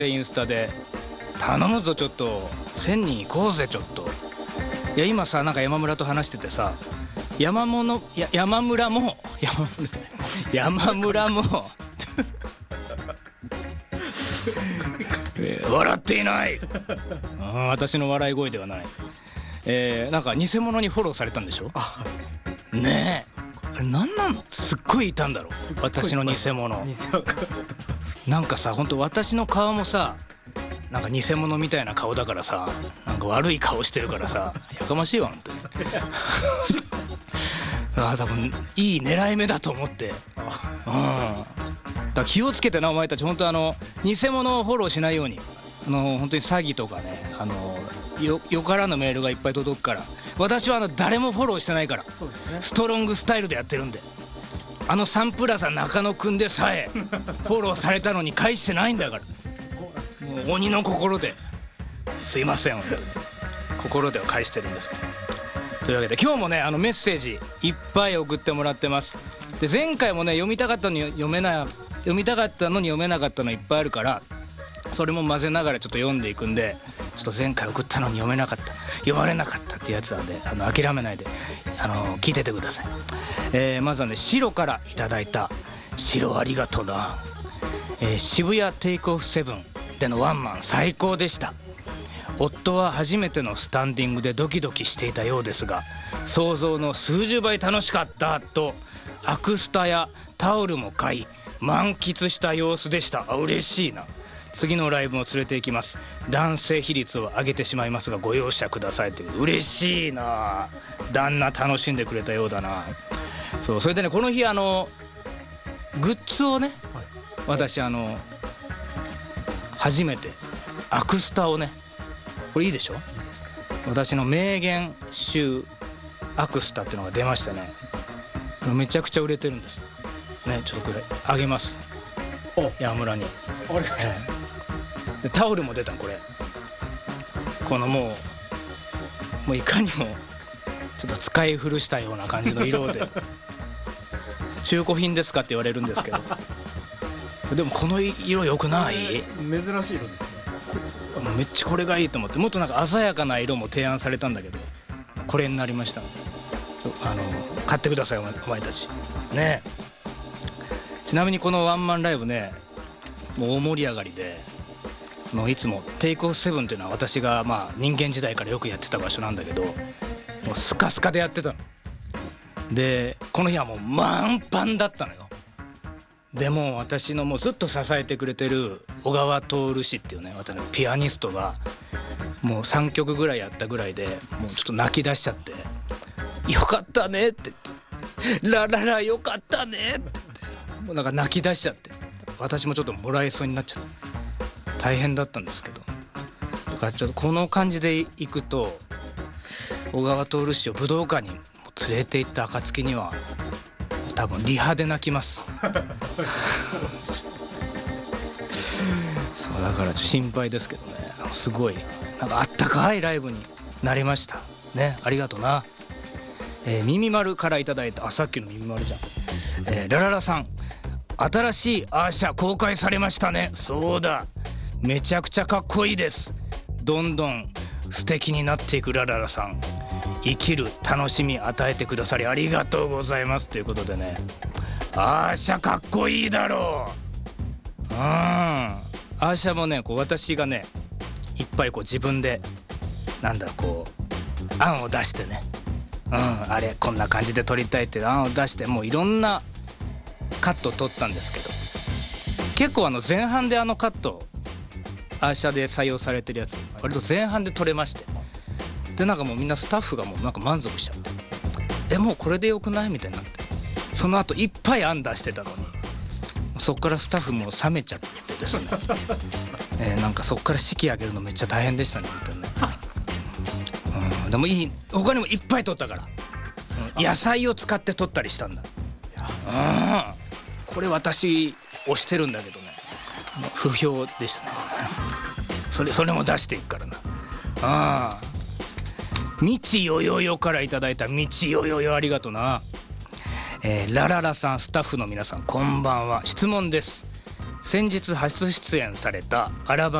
インスタで頼むぞちょっと1000人行こうぜちょっと。いや今さなんか山村と話しててさ、山村も笑っていない私の笑い声ではない。なんか偽物にフォローされたんでしょ。ねえあれ何なの、すっごいいたんだろう私の偽物。なんかさほんと私の顔もさなんか偽物みたいな顔だからさ、なんか悪い顔してるからさやかましいわほんとに多分いい狙い目だと思って、だから気をつけてなお前たち、本当偽物をフォローしないように。本当に詐欺とかね、よからぬメールがいっぱい届くから。私は誰もフォローしてないから、ストロングスタイルでやってるんで。サンプラザ中野くんでさえフォローされたのに返してないんだから、もう鬼の心ですいません本当に心では返してるんですけど。というわけで今日もねメッセージいっぱい送ってもらってます。で前回もね読みたかったのに読めなかったのいっぱいあるから、それも混ぜながらちょっと読んでいくんで、ちょっと前回送ったのに読めなかった、読まれなかったってやつなんで諦めないで聞いててください。まずはね白からいただいた。白ありがとうな。渋谷テイクオフセブンでのワンマン最高でした。夫は初めてのスタンディングでドキドキしていたようですが、想像の数十倍楽しかったとアクスタやタオルも買い満喫した様子でした。嬉しいな。次のライブも連れて行きます。男性比率を上げてしまいますがご容赦くださいという。嬉しいな。旦那楽しんでくれたようだな。そう、それでねこの日グッズをね、私初めてアクスタをね、これいいでしょ、私の名言集アクスタっていうのが出ましてね、めちゃくちゃ売れてるんですね。ちょっとこれあげます、山村に。でタオルも出たのこれ。このもういかにもちょっと使い古したような感じの色で中古品ですかって言われるんですけどでもこの色良くない？ 珍しい色ですね。 めっちゃこれがいいと思って、もっとなんか鮮やかな色も提案されたんだけどこれになりましたので、買ってくださいお前たちね。ちなみにこのワンマンライブねもう大盛り上がりで、いつもテイクオフセブンっていうのは私が人間時代からよくやってた場所なんだけど、もうスカスカでやってたので、この日はもう満帆だったのよ。でも私のもうずっと支えてくれてる小川徹氏っていうね、私のピアニストがもう3曲ぐらいやったぐらいでもうちょっと泣き出しちゃって、よかったねって言って、ラララよかったねって言って、もうなんか泣き出しちゃって、私もちょっともらいそうになっちゃった。大変だったんですけど、だからちょっとこの感じで行くと小川徹氏を武道館に連れて行った暁には多分リハで泣きますそうだからちょっと心配ですけどね。すごいなんかあったかいライブになりましたね。ありがとうな。耳丸からいただいた。さっきの耳丸じゃん。ラララさん、新しいアーシャ公開されましたね。そうだ、めちゃくちゃかっこいいです。どんどん素敵になっていくラララさん、生きる楽しみ与えてくださりありがとうございますということでね、アーシャかっこいいだろう。アーシャもねこう私がねいっぱいこう自分で案を出してね、あれこんな感じで撮りたいっていう案を出して、もういろんなカットを撮ったんですけど、結構前半でカットアーシャで採用されてるやつ割と前半で撮れまして、でなんかもうみんなスタッフがもうなんか満足しちゃって、もうこれでよくないみたいになって、その後いっぱい案出してたのにそっからスタッフも冷めちゃってですねなんかそっから式上げるのめっちゃ大変でしたねみたいな、でも他にもいっぱい撮ったから、野菜を使って撮ったりしたんだ。これ私推してるんだけどね、不評でしたねそれも出していくからな。みちよよよからいただいた。みちよよよありがとうな。ラララさん、スタッフの皆さんこんばんは。質問です。 先日初出演されたアラバ